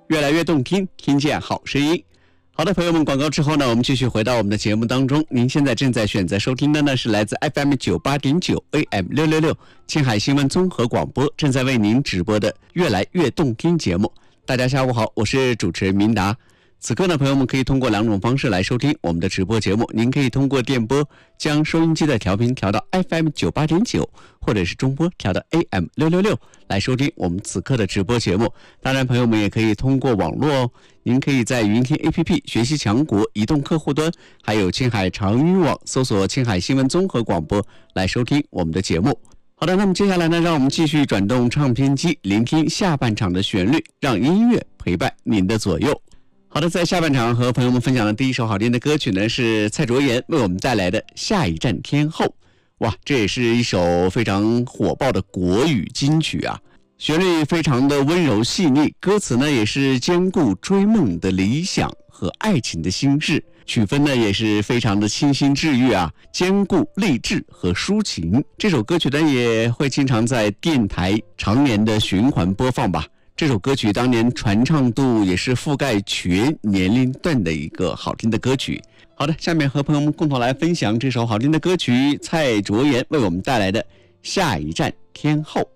越来越动听，听见好声音。好的，朋友们，广告之后呢，我们继续回到我们的节目当中。您现在正在选择收听的呢，是来自 FM98.9 AM666 青海新闻综合广播正在为您直播的越来越动听节目。大家下午好，我是主持人明达。此刻呢，朋友们可以通过两种方式来收听我们的直播节目。您可以通过电波将收音机的调频调到 FM98.9， 或者是中波调到 AM666 来收听我们此刻的直播节目。当然，朋友们也可以通过网络哦，您可以在云听 APP、学习强国移动客户端，还有青海长语网搜索青海新闻综合广播来收听我们的节目。好的，那么接下来呢，让我们继续转动唱片机，聆听下半场的旋律，让音乐陪伴您的左右。好的，在下半场和朋友们分享的第一首好听的歌曲呢，是蔡卓妍为我们带来的《下一站天后》。哇，这也是一首非常火爆的国语金曲啊，旋律非常的温柔细腻，歌词呢也是兼顾追梦的理想和爱情的心事，曲风呢也是非常的清新治愈啊，兼顾励志和抒情。这首歌曲呢也会经常在电台常年的循环播放吧。这首歌曲当年传唱度也是覆盖全年龄段的一个好听的歌曲。好的，下面和朋友们共同来分享这首好听的歌曲，蔡卓妍为我们带来的《下一站天后》。